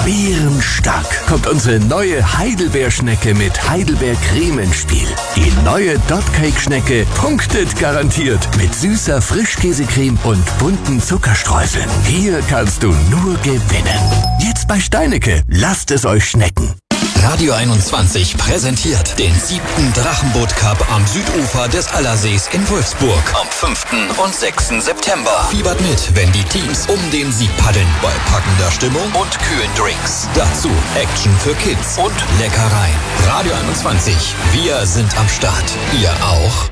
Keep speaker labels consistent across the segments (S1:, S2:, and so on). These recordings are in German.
S1: Bärenstark kommt unsere neue Heidelbeerschnecke mit Heidelbeercreme ins Spiel. Die neue Dotcake-Schnecke punktet garantiert mit süßer Frischkäsecreme und bunten Zuckerstreuseln. Hier kannst du nur gewinnen. Jetzt bei Steinecke. Lasst es euch schmecken.
S2: Radio 21 präsentiert den 7. Drachenboot-Cup am Südufer des Allersees in Wolfsburg am 5. und 6. September. Fiebert mit, wenn die Teams um den Sieg paddeln, bei packender Stimmung und kühlen Drinks. Dazu Action für Kids und Leckereien. Radio 21, wir sind am Start. Ihr auch?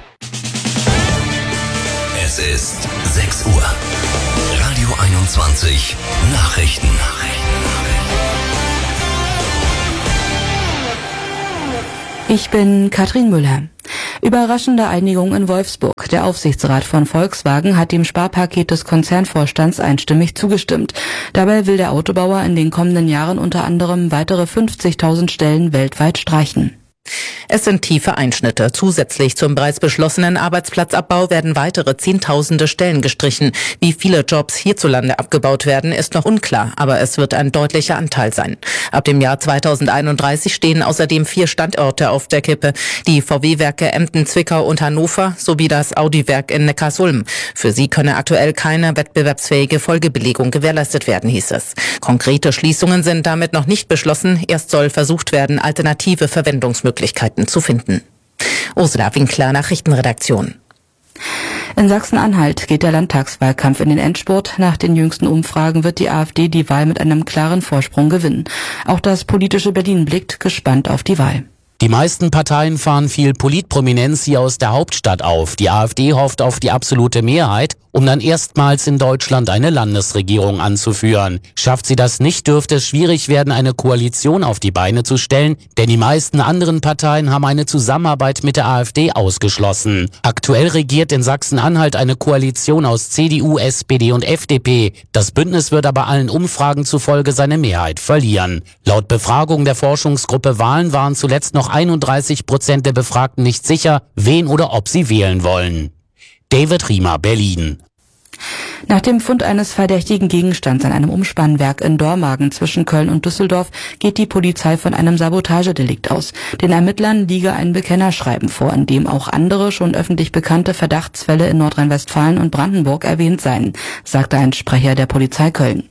S2: Es ist 6 Uhr. Radio 21 Nachrichten.
S3: Ich bin Katrin Müller. Überraschende Einigung in Wolfsburg. Der Aufsichtsrat von Volkswagen hat dem Sparpaket des Konzernvorstands einstimmig zugestimmt. Dabei will der Autobauer in den kommenden Jahren unter anderem weitere 50.000 Stellen weltweit streichen.
S4: Es sind tiefe Einschnitte. Zusätzlich zum bereits beschlossenen Arbeitsplatzabbau werden weitere Zehntausende Stellen gestrichen. Wie viele Jobs hierzulande abgebaut werden, ist noch unklar, aber es wird ein deutlicher Anteil sein. Ab dem Jahr 2031 stehen außerdem 4 Standorte auf der Kippe. Die VW-Werke Emden, Zwickau und Hannover sowie das Audi-Werk in Neckarsulm. Für sie könne aktuell keine wettbewerbsfähige Folgebelegung gewährleistet werden, hieß es. Konkrete Schließungen sind damit noch nicht beschlossen. Erst soll versucht werden, alternative Verwendungsmöglichkeiten zu finden. Ursula Winkler, Nachrichtenredaktion.
S3: In Sachsen-Anhalt geht der Landtagswahlkampf in den Endspurt. Nach den jüngsten Umfragen wird die AfD die Wahl mit einem klaren Vorsprung gewinnen. Auch das politische Berlin blickt gespannt auf die Wahl.
S5: Die meisten Parteien fahren viel Politprominenz hier aus der Hauptstadt auf. Die AfD hofft auf die absolute Mehrheit, um dann erstmals in Deutschland eine Landesregierung anzuführen. Schafft sie das nicht, dürfte es schwierig werden, eine Koalition auf die Beine zu stellen, denn die meisten anderen Parteien haben eine Zusammenarbeit mit der AfD ausgeschlossen. Aktuell regiert in Sachsen-Anhalt eine Koalition aus CDU, SPD und FDP. Das Bündnis wird aber allen Umfragen zufolge seine Mehrheit verlieren. Laut Befragung der Forschungsgruppe Wahlen waren zuletzt noch 31% der Befragten nicht sicher, wen oder ob sie wählen wollen. David Riemer, Berlin.
S3: Nach dem Fund eines verdächtigen Gegenstands an einem Umspannwerk in Dormagen zwischen Köln und Düsseldorf geht die Polizei von einem Sabotagedelikt aus. Den Ermittlern liege ein Bekennerschreiben vor, in dem auch andere schon öffentlich bekannte Verdachtsfälle in Nordrhein-Westfalen und Brandenburg erwähnt seien, sagte ein Sprecher der Polizei Köln.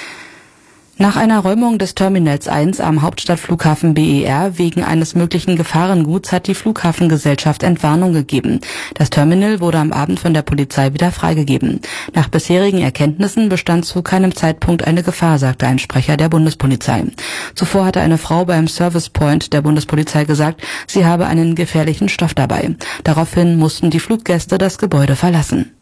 S3: Nach einer Räumung des Terminals 1 am Hauptstadtflughafen BER wegen eines möglichen Gefahrenguts hat die Flughafengesellschaft Entwarnung gegeben. Das Terminal wurde am Abend von der Polizei wieder freigegeben. Nach bisherigen Erkenntnissen bestand zu keinem Zeitpunkt eine Gefahr, sagte ein Sprecher der Bundespolizei. Zuvor hatte eine Frau beim Service Point der Bundespolizei gesagt, sie habe einen gefährlichen Stoff dabei. Daraufhin mussten die Fluggäste das Gebäude verlassen.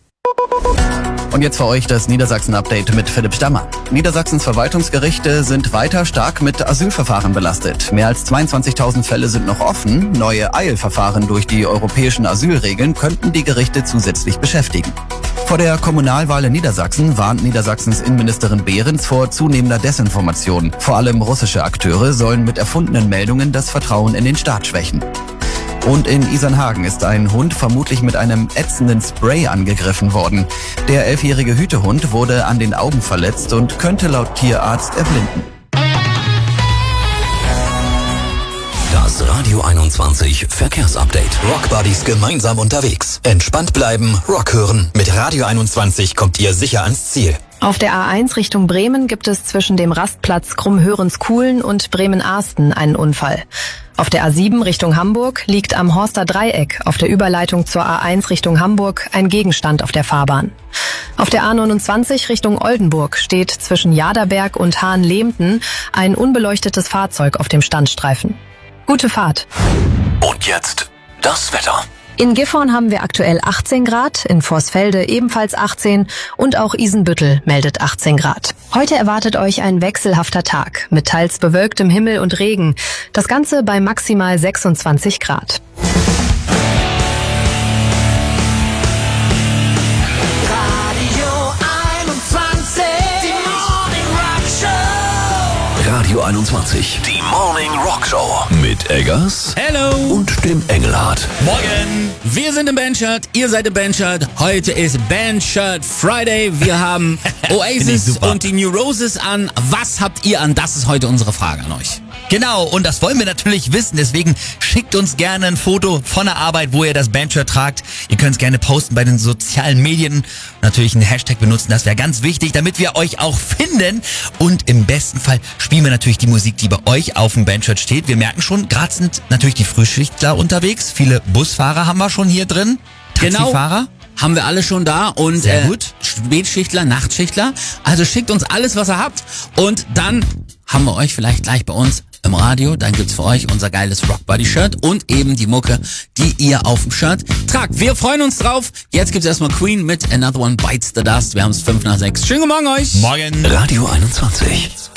S6: Und jetzt für euch das Niedersachsen-Update mit Philipp Stammer. Niedersachsens Verwaltungsgerichte sind weiter stark mit Asylverfahren belastet. Mehr als 22.000 Fälle sind noch offen. Neue Eilverfahren durch die europäischen Asylregeln könnten die Gerichte zusätzlich beschäftigen. Vor der Kommunalwahl in Niedersachsen warnt Niedersachsens Innenministerin Behrens vor zunehmender Desinformation. Vor allem russische Akteure sollen mit erfundenen Meldungen das Vertrauen in den Staat schwächen. Und in Isernhagen ist ein Hund vermutlich mit einem ätzenden Spray angegriffen worden. Der 11-jährige Hütehund wurde an den Augen verletzt und könnte laut Tierarzt erblinden.
S2: Das Radio 21 Verkehrsupdate. Rock Buddies gemeinsam unterwegs. Entspannt bleiben, Rock hören. Mit Radio 21 kommt ihr sicher ans Ziel.
S7: Auf der A1 Richtung Bremen gibt es zwischen dem Rastplatz Krummhörens-Kuhlen und Bremen-Ahsten einen Unfall. Auf der A7 Richtung Hamburg liegt am Horster Dreieck auf der Überleitung zur A1 Richtung Hamburg ein Gegenstand auf der Fahrbahn. Auf der A29 Richtung Oldenburg steht zwischen Jaderberg und Hahn-Lehmten ein unbeleuchtetes Fahrzeug auf dem Standstreifen. Gute Fahrt.
S2: Und jetzt das Wetter.
S7: In Gifhorn haben wir aktuell 18 Grad, in Vorsfelde ebenfalls 18 und auch Isenbüttel meldet 18 Grad. Heute erwartet euch ein wechselhafter Tag mit teils bewölktem Himmel und Regen. Das Ganze bei maximal 26 Grad.
S2: Radio 21, die
S1: Morning Rock Show mit Eggers
S8: Hello
S1: und dem Engelhardt.
S8: Morgen. Wir sind im Bandshirt, ihr seid im Bandshirt. Heute ist Bandshirt Friday. Wir haben Oasis und die New Roses an. Was habt ihr an? Das ist heute unsere Frage an euch.
S9: Genau, und das wollen wir natürlich wissen. Deswegen schickt uns gerne ein Foto von der Arbeit, wo ihr das Bandshirt tragt. Ihr könnt es gerne posten bei den sozialen Medien. Natürlich einen Hashtag benutzen, das wäre ganz wichtig, damit wir euch auch finden. Und im besten Fall spielen wir natürlich die Musik, die bei euch auf dem Bandshirt steht. Wir merken schon, gerade sind natürlich die Frühschichtler unterwegs. Viele Busfahrer haben wir schon hier drin. Taxifahrer.
S8: Genau. Haben wir alle schon da und
S9: sehr gut.
S8: Spätschichtler, Nachtschichtler. Also schickt uns alles, was ihr habt und dann haben wir euch vielleicht gleich bei uns im Radio. Dann gibt's für euch unser geiles Rockbody-Shirt und eben die Mucke, die ihr auf dem Shirt tragt. Wir freuen uns drauf. Jetzt gibt's erstmal Queen mit Another One Bites the Dust. Wir haben es 5 nach 6. Schönen guten Morgen euch.
S9: Morgen.
S1: Radio 21.